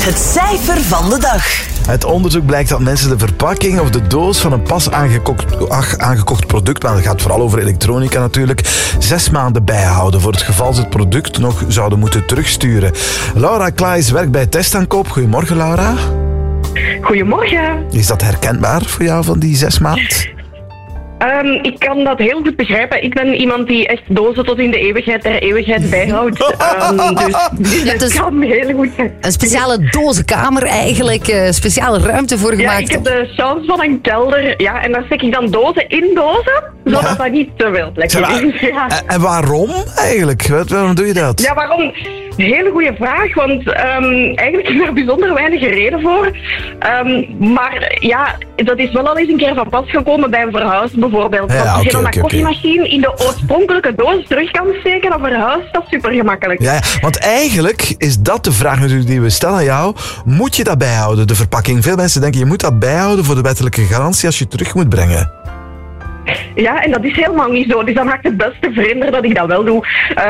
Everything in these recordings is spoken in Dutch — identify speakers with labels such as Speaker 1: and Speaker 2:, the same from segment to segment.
Speaker 1: Het cijfer van de dag.
Speaker 2: Het onderzoek blijkt dat mensen de verpakking of de doos van een pas aangekocht product, maar dat gaat vooral over elektronica natuurlijk, 6 maanden bijhouden voor het geval ze het product nog zouden moeten terugsturen. Laura Klaes werkt bij Testaankoop. Goedemorgen, Laura.
Speaker 3: Goedemorgen.
Speaker 2: Is dat herkenbaar voor jou van die 6 maanden?
Speaker 3: Ik kan dat heel goed begrijpen. Ik ben iemand die echt dozen tot in de eeuwigheid der eeuwigheid bijhoudt. Dus dat kan heel goed zijn.
Speaker 4: Een speciale dozenkamer eigenlijk, speciale ruimte voor gemaakt.
Speaker 3: Ja, ik heb de chance van een kelder. Ja, en daar steek ik dan dozen in dozen, zodat dat niet te veel plek is. Ja.
Speaker 2: En waarom eigenlijk? Waarom doe je dat?
Speaker 3: Ja, waarom? Hele goede vraag, want eigenlijk is er bijzonder weinig reden voor. Maar ja, dat is wel al eens een keer van pas gekomen bij een verhuis bijvoorbeeld.
Speaker 2: Ja,
Speaker 3: want als je dan
Speaker 2: oké.
Speaker 3: een koffiemachine in de oorspronkelijke doos terug kan steken, dan verhuist dat super gemakkelijk.
Speaker 2: Ja, want eigenlijk is dat de vraag natuurlijk die we stellen aan jou. Moet je dat bijhouden, de verpakking? Veel mensen denken je moet dat bijhouden voor de wettelijke garantie als je het terug moet brengen.
Speaker 3: Ja, en dat is helemaal niet zo. Dus dan maakt het best te vreemder dat ik dat wel doe.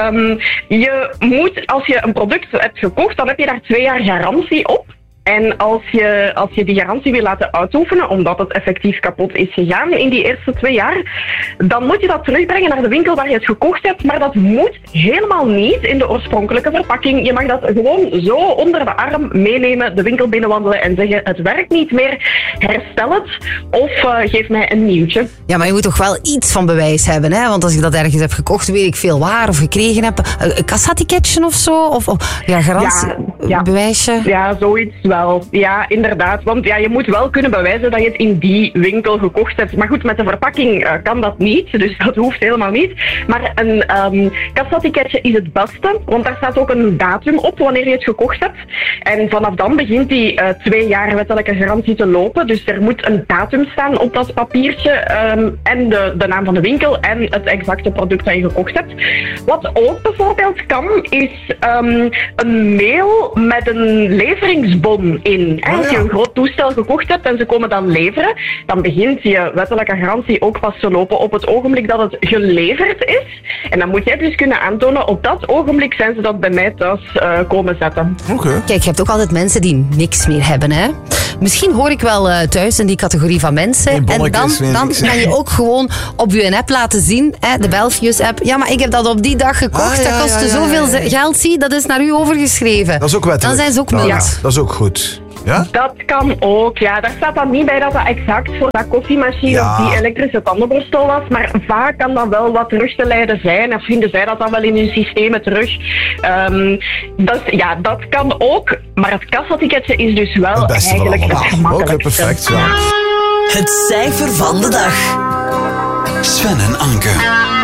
Speaker 3: Je moet, als je een product hebt gekocht, dan heb je daar 2 jaar garantie op. En als je die garantie wil laten uitoefenen, omdat het effectief kapot is gegaan in die eerste 2 jaar, dan moet je dat terugbrengen naar de winkel waar je het gekocht hebt. Maar dat moet helemaal niet in de oorspronkelijke verpakking. Je mag dat gewoon zo onder de arm meenemen, de winkel binnenwandelen en zeggen: het werkt niet meer, herstel het of geef mij een nieuwtje.
Speaker 4: Ja, maar je moet toch wel iets van bewijs hebben, hè? Want als ik dat ergens heb gekocht, weet ik veel waar of gekregen heb. Een kassatiketje of zo? Of ja, garantie, bewijsje?
Speaker 3: Ja, zoiets wel. Ja, inderdaad. Want ja, je moet wel kunnen bewijzen dat je het in die winkel gekocht hebt. Maar goed, met de verpakking kan dat niet. Dus dat hoeft helemaal niet. Maar een kassatiketje is het beste. Want daar staat ook een datum op wanneer je het gekocht hebt. En vanaf dan begint die 2 jaar wettelijke garantie te lopen. Dus er moet een datum staan op dat papiertje. En de naam van de winkel en het exacte product dat je gekocht hebt. Wat ook bijvoorbeeld kan, is een mail met een leveringsbon in. Als je een groot toestel gekocht hebt en ze komen dan leveren, dan begint je wettelijke garantie ook pas te lopen op het ogenblik dat het geleverd is. En dan moet jij dus kunnen aantonen, op dat ogenblik zijn ze dat bij mij thuis komen zetten.
Speaker 2: Okay.
Speaker 4: Kijk, je hebt ook altijd mensen die niks meer hebben, hè? Misschien hoor ik wel thuis in die categorie van mensen. En dan kan je ook gewoon op je app laten zien, hè, de Belfius-app. Ja, maar ik heb dat op die dag gekocht. Dat kostte zoveel geld. Zie, dat is naar u overgeschreven.
Speaker 2: Dat is ook wettelijk.
Speaker 4: Dan zijn ze ook mild.
Speaker 2: Ja, dat is ook goed. Ja?
Speaker 3: Dat kan ook, ja. Daar staat dan niet bij dat dat exact voor dat koffiemachine of die elektrische tandenborstel was, maar vaak kan dat wel wat terug te leiden zijn. Of vinden zij dat dan wel in hun systemen terug. Dat kan ook, maar het kassatiketje is dus wel eigenlijk het gemakkelijkste.
Speaker 2: Oké, perfect. Ja.
Speaker 1: Het cijfer van de dag.
Speaker 5: Sven en Anke.